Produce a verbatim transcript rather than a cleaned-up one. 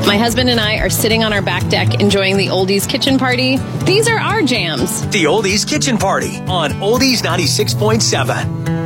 My husband and I are sitting on our back deck enjoying the Oldies Kitchen Party. These are our jams. The Oldies Kitchen Party on Oldies ninety-six point seven.